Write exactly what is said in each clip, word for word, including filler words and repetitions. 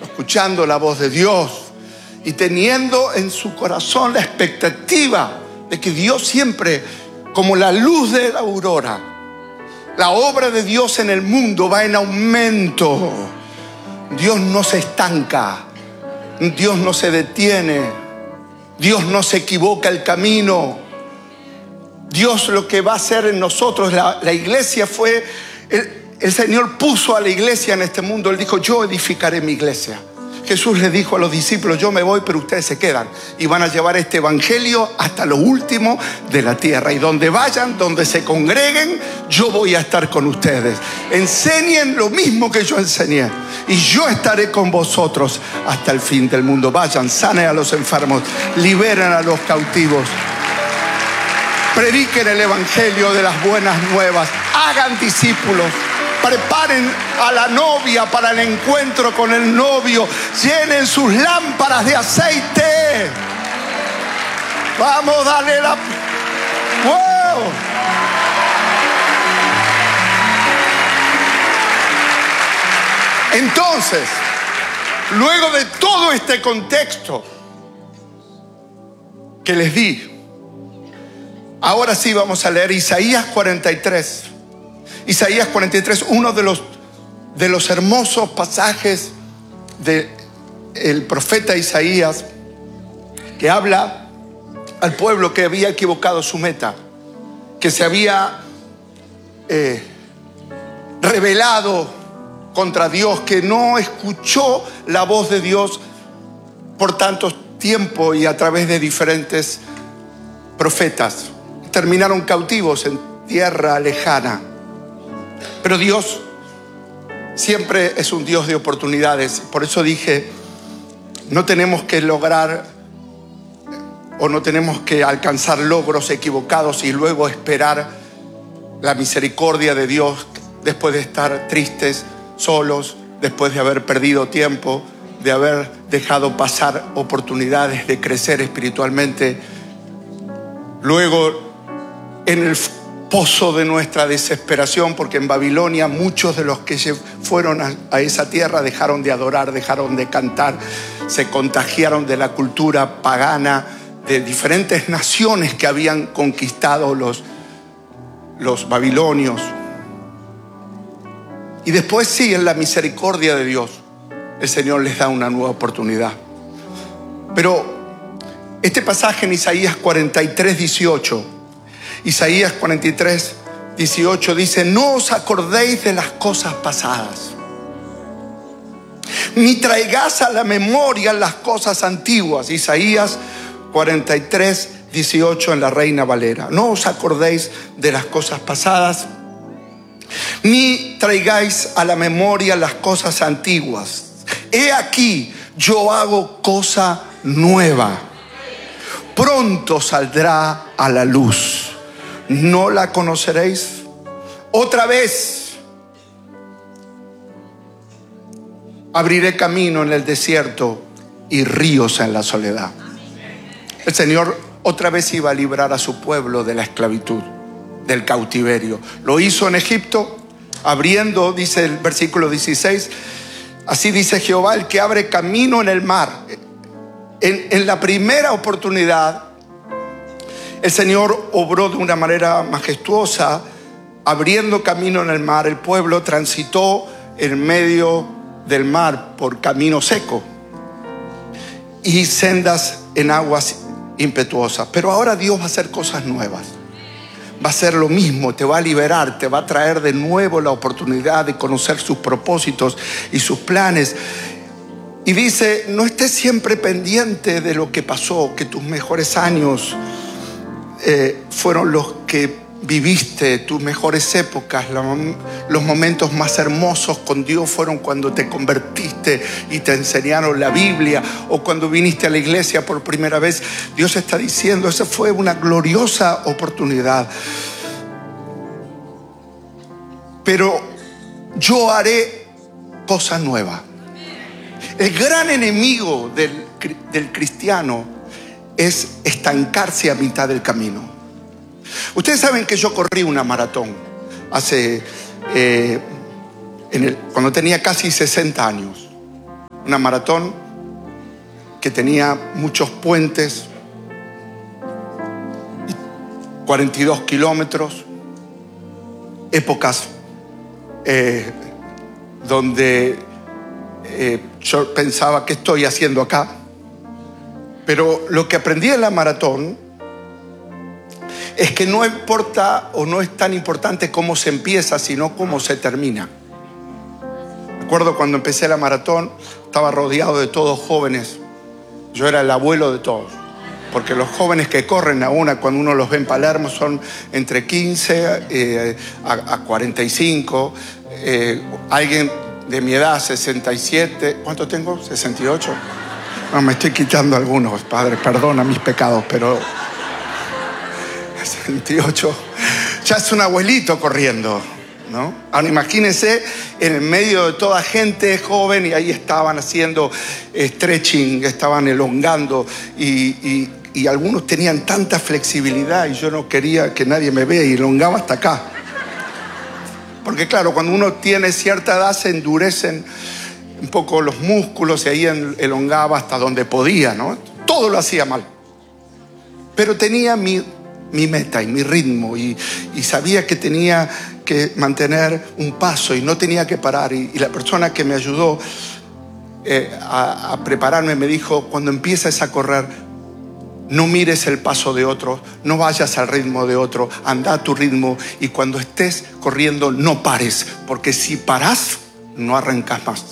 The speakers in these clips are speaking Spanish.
escuchando la voz de Dios y teniendo en su corazón la expectativa de que Dios siempre, como la luz de la aurora, la obra de Dios en el mundo va en aumento. Dios no se estanca, Dios no se detiene, Dios no se equivoca el camino. Dios lo que va a hacer en nosotros, la, la iglesia fue, el, el Señor puso a la iglesia en este mundo. Él dijo: yo edificaré mi iglesia. Jesús le dijo a los discípulos: yo me voy, pero ustedes se quedan y van a llevar este evangelio hasta lo último de la tierra. Y donde vayan, donde se congreguen, yo voy a estar con ustedes. Enseñen lo mismo que yo enseñé y yo estaré con vosotros hasta el fin del mundo. Vayan, sanen a los enfermos, liberen a los cautivos, prediquen el evangelio de las buenas nuevas, hagan discípulos. Preparen a la novia para el encuentro con el novio. Llenen sus lámparas de aceite. Vamos, dale la... ¡Wow! Entonces, luego de todo este contexto que les di, ahora sí vamos a leer Isaías cuarenta y tres. Isaías cuarenta y tres, uno de los, de los hermosos pasajes del profeta Isaías, que habla al pueblo que había equivocado su meta, que se había eh, rebelado contra Dios, que no escuchó la voz de Dios por tanto tiempo y a través de diferentes profetas. Terminaron cautivos en tierra lejana. Pero Dios siempre es un Dios de oportunidades. Por eso dije, no tenemos que lograr o no tenemos que alcanzar logros equivocados y luego esperar la misericordia de Dios después de estar tristes, solos, después de haber perdido tiempo, de haber dejado pasar oportunidades de crecer espiritualmente. Luego, en el pozo de nuestra desesperación, porque en Babilonia muchos de los que fueron a, a esa tierra dejaron de adorar, dejaron de cantar, se contagiaron de la cultura pagana de diferentes naciones que habían conquistado los, los babilonios. Y después sí, en la misericordia de Dios, el Señor les da una nueva oportunidad. Pero este pasaje en Isaías cuarenta y tres, dieciocho, Isaías cuarenta y tres, dieciocho dice: no os acordéis de las cosas pasadas, ni traigáis a la memoria las cosas antiguas. Isaías cuarenta y tres, dieciocho en la Reina Valera. No os acordéis de las cosas pasadas, ni traigáis a la memoria las cosas antiguas. He aquí, yo hago cosa nueva. Pronto saldrá a la luz. ¿No la conoceréis? Otra vez abriré camino en el desierto y ríos en la soledad. El Señor otra vez iba a librar a su pueblo de la esclavitud, del cautiverio. Lo hizo en Egipto, abriendo, dice el versículo dieciséis, así dice Jehová, el que abre camino en el mar. En, en la primera oportunidad, el Señor obró de una manera majestuosa, abriendo camino en el mar. El pueblo transitó en medio del mar por camino seco y sendas en aguas impetuosas. Pero ahora Dios va a hacer cosas nuevas. Va a hacer lo mismo, te va a liberar, te va a traer de nuevo la oportunidad de conocer sus propósitos y sus planes. Y dice, no estés siempre pendiente de lo que pasó, que tus mejores años eh, fueron los que viviste, tus mejores épocas, los momentos más hermosos con Dios fueron cuando te convertiste y te enseñaron la Biblia, o cuando viniste a la iglesia por primera vez. Dios está diciendo, esa fue una gloriosa oportunidad, pero yo haré cosa nueva. El gran enemigo del, del cristiano es estancarse a mitad del camino. Ustedes saben que yo corrí una maratón hace, eh, en el, cuando tenía casi sesenta años. una maratón que tenía muchos puentes, cuarenta y dos kilómetros, épocas eh, donde eh, yo pensaba, ¿qué estoy haciendo acá? Pero lo que aprendí en la maratón es que no importa o no es tan importante cómo se empieza, sino cómo se termina. Recuerdo cuando empecé la maratón, estaba rodeado de todos jóvenes. Yo era el abuelo de todos. Porque los jóvenes que corren a una, cuando uno los ve en Palermo, son entre quince eh, a, a cuarenta y cinco. Eh, alguien de mi edad, sesenta y siete. ¿Cuánto tengo? ¿sesenta y ocho? No, me estoy quitando algunos, padre. Perdona mis pecados, pero sesenta y ocho. Ya es un abuelito corriendo, ¿no? Ahora imagínense en el medio de toda gente joven y ahí estaban haciendo stretching, estaban elongando y... y Y algunos tenían tanta flexibilidad y yo no quería que nadie me vea y elongaba hasta acá. Porque claro, cuando uno tiene cierta edad se endurecen un poco los músculos y ahí elongaba hasta donde podía, ¿no? Todo lo hacía mal. Pero tenía mi, mi meta y mi ritmo y, y sabía que tenía que mantener un paso y no tenía que parar. Y, y la persona que me ayudó eh, a, a prepararme me dijo, cuando empieces a correr, no mires el paso de otro, no vayas al ritmo de otro, anda a tu ritmo y cuando estés corriendo no pares, porque si paras no arrancas más.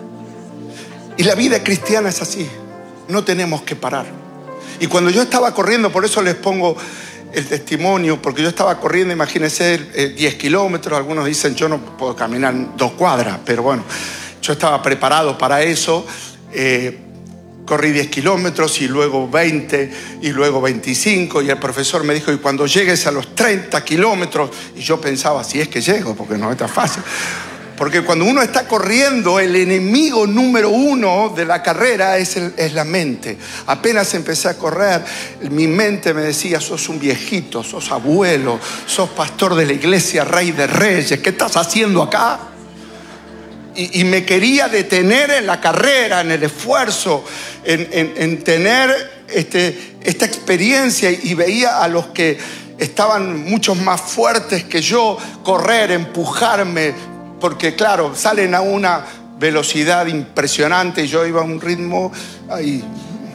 Y la vida cristiana es así, no tenemos que parar. Y cuando yo estaba corriendo, por eso les pongo el testimonio, porque yo estaba corriendo, imagínense, eh, diez kilómetros, algunos dicen yo no puedo caminar dos cuadras, pero bueno, yo estaba preparado para eso. Eh, Corrí diez kilómetros y luego veinte y luego veinticinco y el profesor me dijo, y cuando llegues a los treinta kilómetros, y yo pensaba, si es que llego, porque no es tan fácil. Porque cuando uno está corriendo, el enemigo número uno de la carrera es, el, es la mente. Apenas empecé a correr, mi mente me decía, sos un viejito, sos abuelo, sos pastor de la iglesia, rey de reyes, ¿qué estás haciendo acá? Y, y me quería detener en la carrera, en el esfuerzo, en, en, en tener este, esta experiencia. Y veía a los que estaban muchos más fuertes que yo correr, empujarme, porque claro, salen a una velocidad impresionante y yo iba a un ritmo ahí.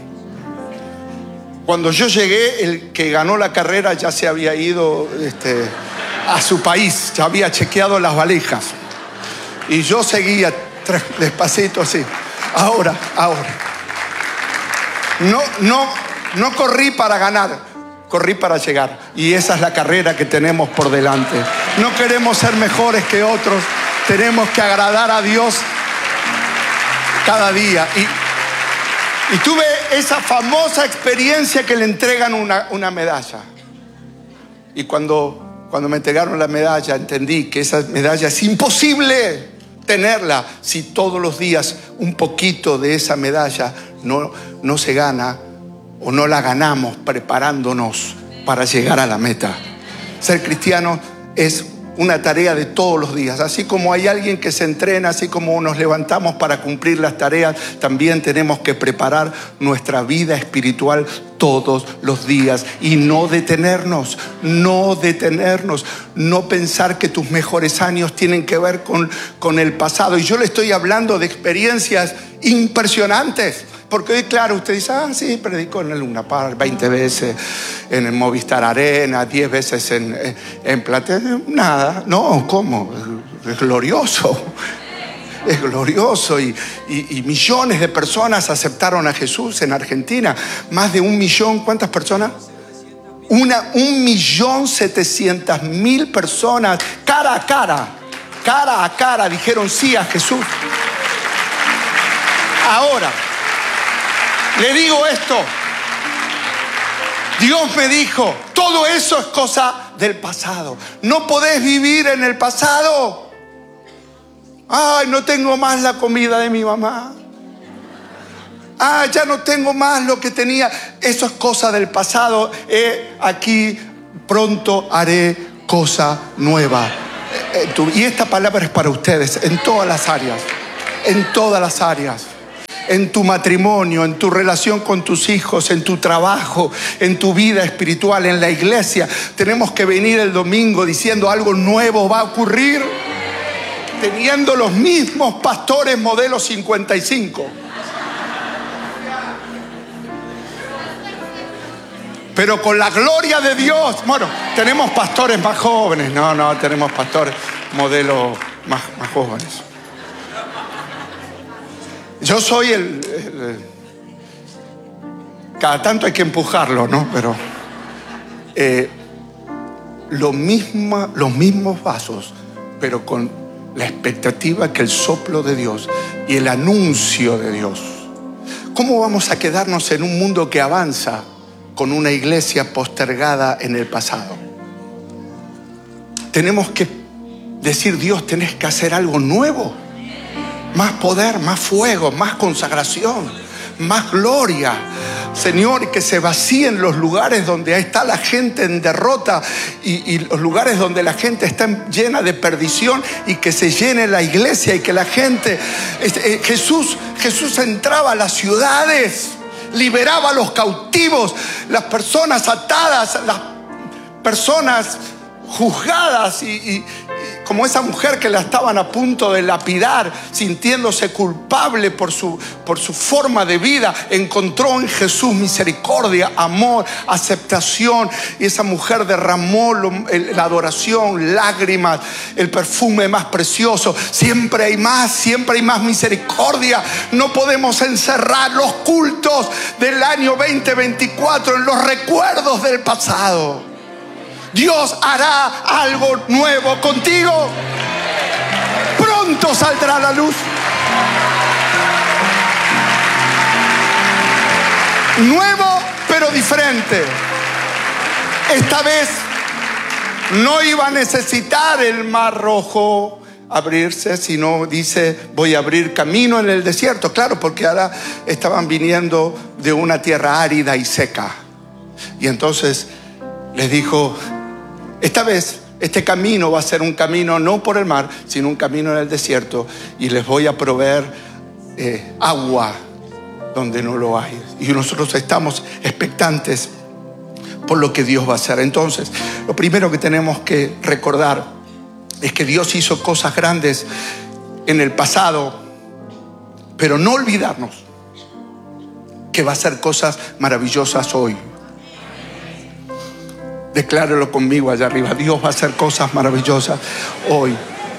Cuando yo llegué, el que ganó la carrera ya se había ido este, a su país, ya había chequeado las valijas. Y yo seguía despacito así. Ahora, ahora. No, no, no corrí para ganar, corrí para llegar. Y esa es la carrera que tenemos por delante. No queremos ser mejores que otros. Tenemos que agradar a Dios cada día. Y, y tuve esa famosa experiencia que le entregan una, una medalla. Y cuando, cuando me entregaron la medalla, entendí que esa medalla es imposible tenerla si todos los días un poquito de esa medalla no, no se gana o no la ganamos preparándonos para llegar a la meta. Ser cristiano es una tarea de todos los días. Así como hay alguien que se entrena, así como nos levantamos para cumplir las tareas, también tenemos que preparar nuestra vida espiritual todos los días y no detenernos, no detenernos, no pensar que tus mejores años tienen que ver con, con el pasado. Y yo le estoy hablando de experiencias impresionantes. Porque hoy, claro, usted dice, ah, sí, predicó en el Luna Park veinte veces, en el Movistar Arena, diez veces en, en, en Platense. Nada, no, ¿cómo? Es glorioso, es glorioso. Y, y, y millones de personas aceptaron a Jesús en Argentina. Más de un millón, ¿cuántas personas? Una, un millón setecientas mil personas, cara a cara, cara a cara, dijeron sí a Jesús. Ahora, le digo esto, Dios me dijo, todo eso es cosa del pasado. No podés vivir en el pasado. Ay, no tengo más la comida de mi mamá. Ah, ya no tengo más lo que tenía. Eso es cosa del pasado. Eh, aquí pronto haré cosa nueva. Eh, y esta palabra es para ustedes en todas las áreas. En todas las áreas. en tu matrimonio, en tu relación con tus hijos, en tu trabajo, en tu vida espiritual, en la iglesia. Tenemos que venir el domingo diciendo algo nuevo va a ocurrir, teniendo los mismos pastores modelo cincuenta y cinco. Pero con la gloria de Dios. Bueno, tenemos pastores más jóvenes. No, no, tenemos pastores modelo más, más jóvenes. Yo soy el, el... Cada tanto hay que empujarlo, ¿no? Pero... Eh, lo mismo, los mismos vasos, pero con la expectativa que el soplo de Dios y el anuncio de Dios. ¿Cómo vamos a quedarnos en un mundo que avanza con una iglesia postergada en el pasado? Tenemos que decir, Dios, tenés que hacer algo nuevo. Más poder, más fuego, más consagración, más gloria. Señor, que se vacíen los lugares donde está la gente en derrota y, y los lugares donde la gente está llena de perdición, y que se llene la iglesia y que la gente... Eh, Jesús, Jesús entraba a las ciudades, liberaba a los cautivos, las personas atadas, las personas juzgadas y, y, y como esa mujer que la estaban a punto de lapidar, sintiéndose culpable por su, por su forma de vida, encontró en Jesús misericordia, amor, aceptación, y esa mujer derramó lo, el, la adoración, lágrimas, el perfume más precioso. Siempre hay más, siempre hay más misericordia. No podemos encerrar los cultos del año veinte veinticuatro en los recuerdos del pasado. Dios hará algo nuevo contigo. Pronto saldrá la luz. Nuevo pero diferente. Esta vez no iba a necesitar el mar rojo abrirse, sino dice, voy a abrir camino en el desierto. Claro, porque ahora estaban viniendo de una tierra árida y seca. Y entonces les dijo, esta vez este camino va a ser un camino no por el mar, sino un camino en el desierto, y les voy a proveer eh, agua donde no lo hay. Y nosotros estamos expectantes por lo que Dios va a hacer. Entonces, lo primero que tenemos que recordar es que Dios hizo cosas grandes en el pasado, pero no olvidarnos que va a hacer cosas maravillosas hoy. Declárelo conmigo allá arriba. Dios va a hacer cosas maravillosas hoy.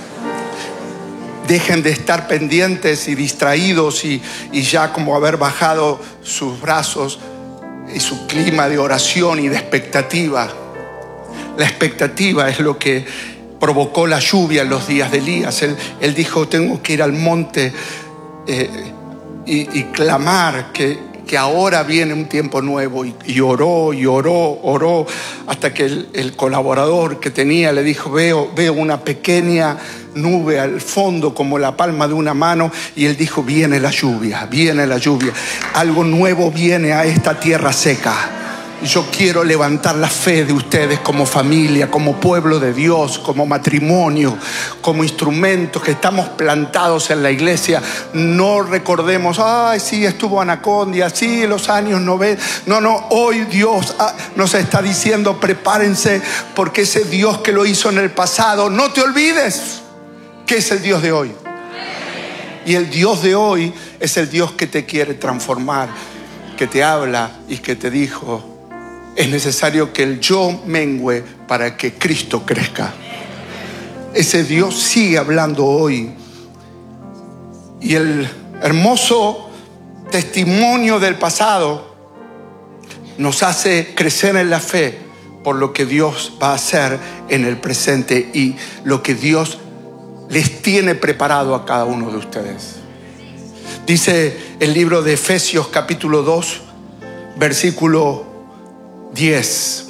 Dejen de estar pendientes y distraídos y, y ya como haber bajado sus brazos y su clima de oración y de expectativa. La expectativa es lo que provocó la lluvia en los días de Elías. Él, él dijo, tengo que ir al monte eh, y, y clamar que... que ahora viene un tiempo nuevo, y, y oró y oró, oró, hasta que el, el colaborador que tenía le dijo, veo, veo una pequeña nube al fondo como la palma de una mano, y él dijo, viene la lluvia, viene la lluvia, algo nuevo viene a esta tierra seca. Yo quiero levantar la fe de ustedes como familia, como pueblo de Dios, como matrimonio, como instrumentos que estamos plantados en la iglesia. No recordemos, ay, sí, estuvo Anacondia, sí, los años noventa. No, no, hoy Dios nos está diciendo, prepárense, porque ese Dios que lo hizo en el pasado, no te olvides que es el Dios de hoy. Y el Dios de hoy es el Dios que te quiere transformar, que te habla y que te dijo, es necesario que el yo mengüe para que Cristo crezca. Ese Dios sigue hablando hoy. Y el hermoso testimonio del pasado nos hace crecer en la fe por lo que Dios va a hacer en el presente y lo que Dios les tiene preparado a cada uno de ustedes. Dice el libro de Efesios capítulo dos, versículo diez.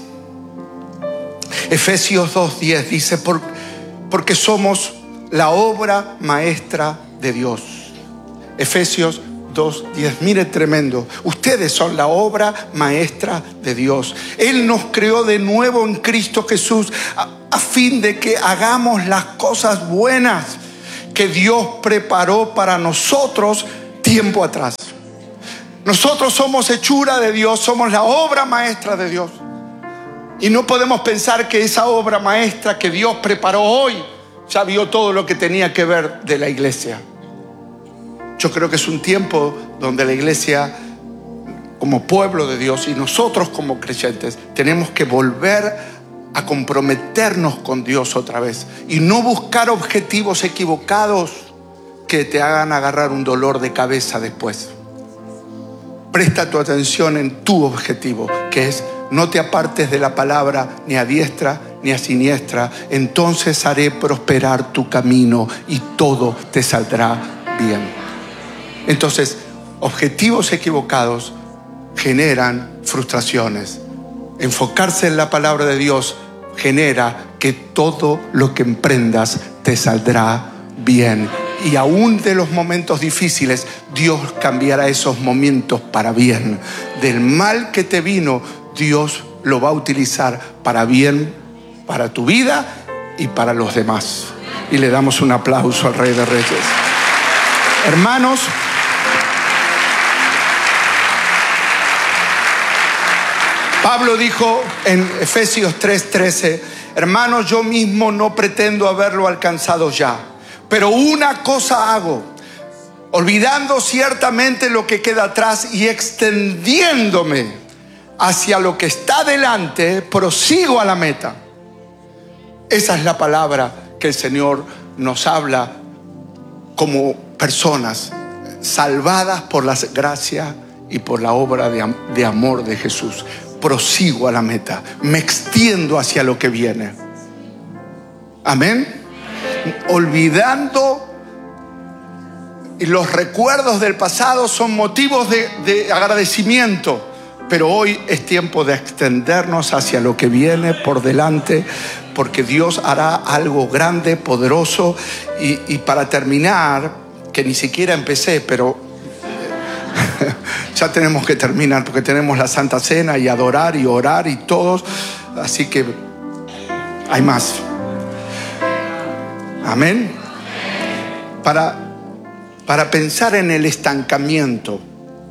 Efesios dos diez dice, Por, porque somos la obra maestra de Dios. Efesios dos diez, mire, tremendo. Ustedes son la obra maestra de Dios. Él nos creó de nuevo en Cristo Jesús a, a fin de que hagamos las cosas buenas que Dios preparó para nosotros tiempo atrás. Nosotros somos hechura de Dios, somos la obra maestra de Dios. Y no podemos pensar que esa obra maestra que Dios preparó hoy ya vio todo lo que tenía que ver de la iglesia. Yo creo que es un tiempo donde la iglesia, como pueblo de Dios, y nosotros como creyentes, tenemos que volver a comprometernos con Dios otra vez y no buscar objetivos equivocados que te hagan agarrar un dolor de cabeza después. Presta tu atención en tu objetivo, que es: no te apartes de la palabra ni a diestra ni a siniestra, entonces haré prosperar tu camino y todo te saldrá bien. Entonces, objetivos equivocados generan frustraciones. Enfocarse en la palabra de Dios genera que todo lo que emprendas te saldrá bien. Y aún de los momentos difíciles, Dios cambiará esos momentos para bien. Del mal que te vino, Dios lo va a utilizar para bien, para tu vida y para los demás. Y le damos un aplauso al Rey de Reyes. Hermanos, Pablo dijo en Efesios tres trece: hermanos, yo mismo no pretendo haberlo alcanzado ya, pero una cosa hago, olvidando ciertamente lo que queda atrás y extendiéndome hacia lo que está delante, prosigo a la meta. Esa es la palabra que el Señor nos habla como personas salvadas por la gracia y por la obra de, de amor de Jesús. Prosigo a la meta, me extiendo hacia lo que viene. Amén. Olvidando, y los recuerdos del pasado son motivos de, de agradecimiento, pero hoy es tiempo de extendernos hacia lo que viene por delante, porque Dios hará algo grande, poderoso. Y, y para terminar, que ni siquiera empecé, pero ya tenemos que terminar, porque tenemos la Santa Cena y adorar y orar y todos, así que hay más. Amén. Para, para pensar en el estancamiento,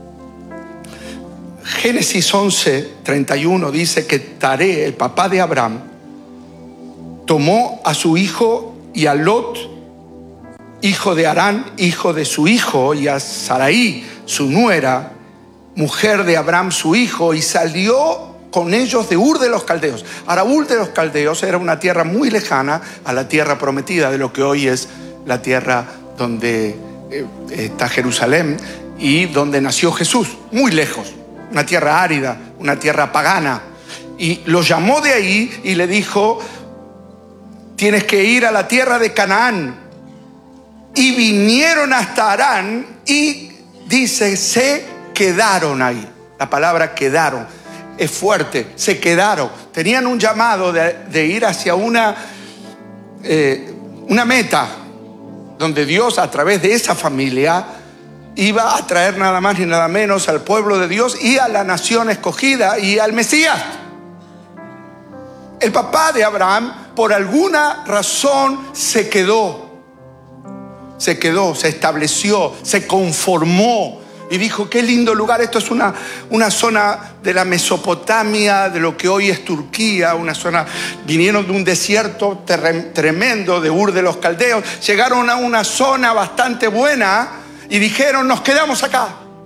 Génesis once treinta y uno dice que Taré, el papá de Abraham, tomó a su hijo y a Lot, hijo de Harán, hijo de su hijo, y a Sarai, su nuera, mujer de Abraham, su hijo, y salió con ellos de Ur de los Caldeos. Ahora, Ur de los Caldeos era una tierra muy lejana a la tierra prometida, de lo que hoy es la tierra donde eh, está Jerusalén y donde nació Jesús, muy lejos, una tierra árida, una tierra pagana. Y lo llamó de ahí y le dijo: tienes que ir a la tierra de Canaán. Y vinieron hasta Harán y dice, se quedaron ahí. La palabra quedaron es fuerte, se quedaron. Tenían un llamado de, de ir hacia una, eh, una meta, donde Dios, a través de esa familia, iba a traer nada más ni nada menos al pueblo de Dios y a la nación escogida y al Mesías. El papá de Abraham, por alguna razón, se quedó. Se quedó, se estableció, se conformó y dijo: qué lindo lugar, esto es una, una zona de la Mesopotamia, de lo que hoy es Turquía, una zona, vinieron de un desierto tremendo, de Ur de los Caldeos, llegaron a una zona bastante buena y dijeron: nos quedamos acá,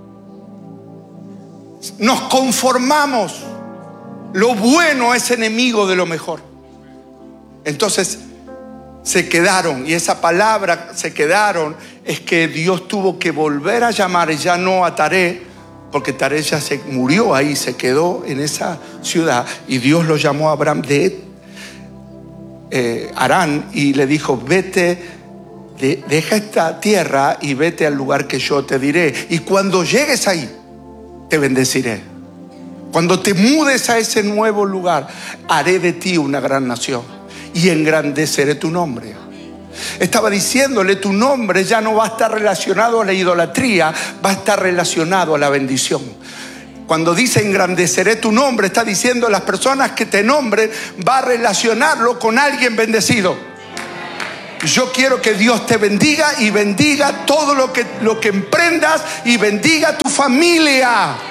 nos conformamos, lo bueno es enemigo de lo mejor. Entonces se quedaron, y esa palabra se quedaron es que Dios tuvo que volver a llamar, ya no a Taré, porque Taré ya se murió ahí, se quedó en esa ciudad, y Dios lo llamó a Abraham de eh, Harán y le dijo: vete, de, deja esta tierra y vete al lugar que yo te diré, y cuando llegues ahí te bendeciré. Cuando te mudes a ese nuevo lugar, haré de ti una gran nación y engrandeceré tu nombre. Estaba diciéndole: tu nombre ya no va a estar relacionado a la idolatría, va a estar relacionado a la bendición. Cuando dice engrandeceré tu nombre, está diciendo: las personas que te nombren, va a relacionarlo con alguien bendecido. Yo quiero que Dios te bendiga y bendiga todo lo que, lo que emprendas, y bendiga tu familia.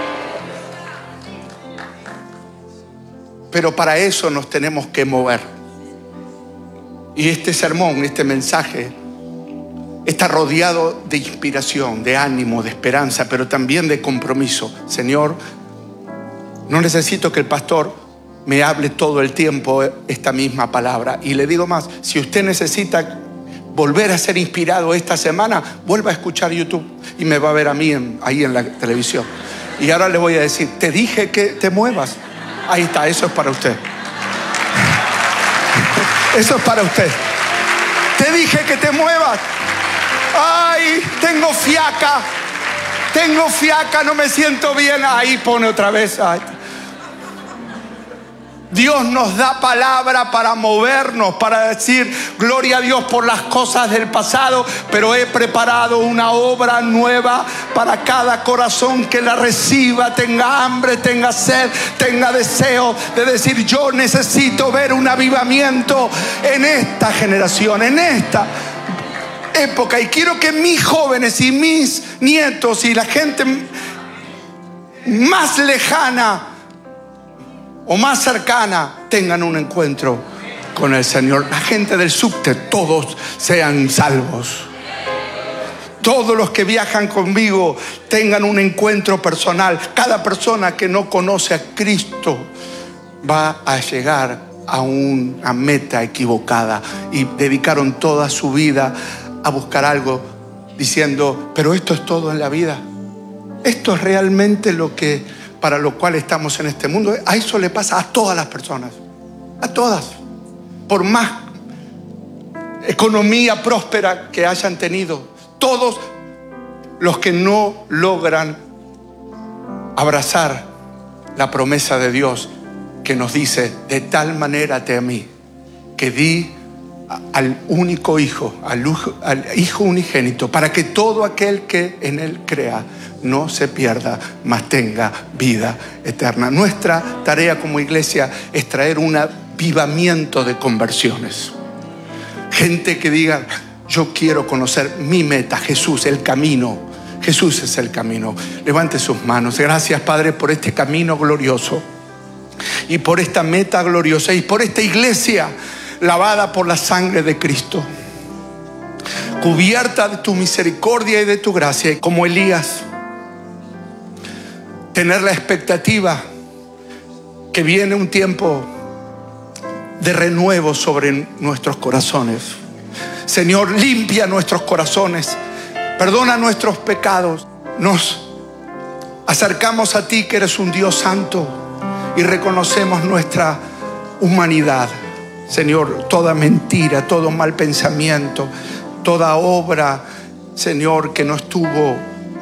Pero para eso nos tenemos que mover. Y este sermón, este mensaje, está rodeado de inspiración, de ánimo, de esperanza, pero también de compromiso. Señor, no necesito que el pastor me hable todo el tiempo esta misma palabra. Y le digo más, si usted necesita volver a ser inspirado esta semana, vuelva a escuchar YouTube y me va a ver a mí en, ahí en la televisión. Y ahora le voy a decir, te dije que te muevas. Ahí está, eso es para usted. Eso es para usted. Te dije que te muevas. Ay, tengo fiaca. Tengo fiaca, no me siento bien. Ahí pone otra vez. Ay. Dios nos da palabra para movernos, para decir gloria a Dios por las cosas del pasado, pero he preparado una obra nueva para cada corazón que la reciba, tenga hambre, tenga sed, tenga deseo de decir yo necesito ver un avivamiento en esta generación, en esta época, y quiero que mis jóvenes y mis nietos y la gente más lejana o más cercana tengan un encuentro con el Señor. La gente del subte, todos sean salvos. Todos los que viajan conmigo tengan un encuentro personal. Cada persona que no conoce a Cristo va a llegar a una meta equivocada, y dedicaron toda su vida a buscar algo diciendo, pero esto es todo en la vida. Esto es realmente lo que para lo cual estamos en este mundo. A eso le pasa a todas las personas, a todas, por más economía próspera que hayan tenido. Todos los que no logran abrazar la promesa de Dios que nos dice, de tal manera te amé que di al único hijo, al, al hijo unigénito, para que todo aquel que en él crea no se pierda, mas tenga vida eterna. Nuestra tarea como iglesia es traer un avivamiento de conversiones. Gente que diga, yo quiero conocer mi meta, Jesús, el camino. Jesús es el camino. Levante sus manos. Gracias, Padre, por este camino glorioso y por esta meta gloriosa y por esta iglesia lavada por la sangre de Cristo, cubierta de tu misericordia y de tu gracia. Y como Elías, tener la expectativa que viene un tiempo de renuevo sobre nuestros corazones. Señor, limpia nuestros corazones, perdona nuestros pecados. Nos acercamos a ti, que eres un Dios santo, y reconocemos nuestra humanidad. Señor, toda mentira, todo mal pensamiento, toda obra, Señor, que no estuvo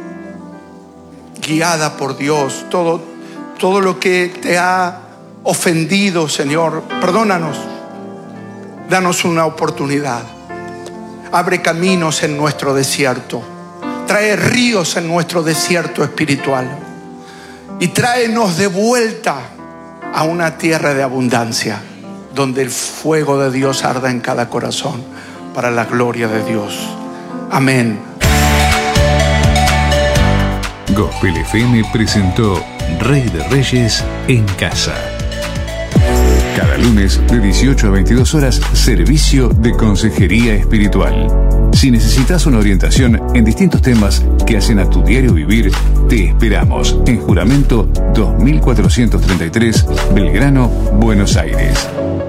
guiada por Dios, todo, todo lo que te ha ofendido, Señor, perdónanos, danos una oportunidad. Abre caminos en nuestro desierto, trae ríos en nuestro desierto espiritual y tráenos de vuelta a una tierra de abundancia, donde el fuego de Dios arda en cada corazón para la gloria de Dios. Amén. Gospel F M presentó Rey de Reyes en casa. Cada lunes de dieciocho a veintidós horas, servicio de consejería espiritual. Si necesitas una orientación en distintos temas que hacen a tu diario vivir, te esperamos en Juramento dos mil cuatrocientos treinta y tres, Belgrano, Buenos Aires.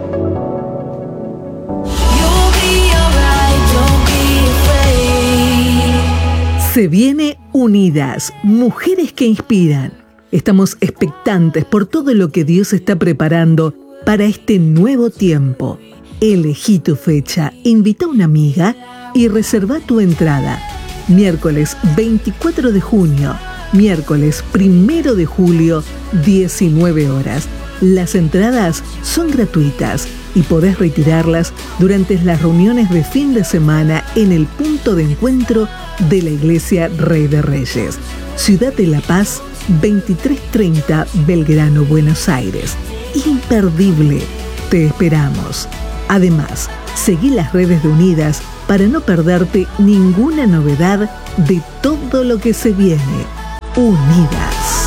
Se viene Unidas, mujeres que inspiran. Estamos expectantes por todo lo que Dios está preparando para este nuevo tiempo. Elegí tu fecha, invita a una amiga y reserva tu entrada. Miércoles veinticuatro de junio, miércoles primero de julio, diecinueve horas. Las entradas son gratuitas y podés retirarlas durante las reuniones de fin de semana en el punto de encuentro de la Iglesia Rey de Reyes. Ciudad de La Paz, veintitrés treinta, Belgrano, Buenos Aires. Imperdible. Te esperamos. Además, seguí las redes de Unidas para no perderte ninguna novedad de todo lo que se viene. unidas.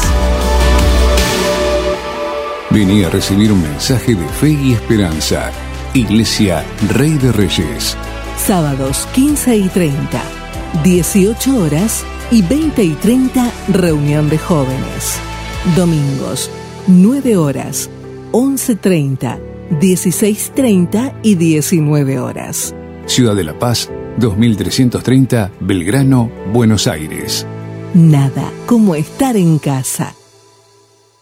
Vení a recibir un mensaje de fe y esperanza. Iglesia Rey de Reyes. Sábados quince y treinta, dieciocho horas y veinte y treinta, reunión de jóvenes. Domingos, nueve horas, once treinta, dieciséis treinta y diecinueve horas. Ciudad de La Paz, dos mil trescientos treinta, Belgrano, Buenos Aires. Nada como estar en casa.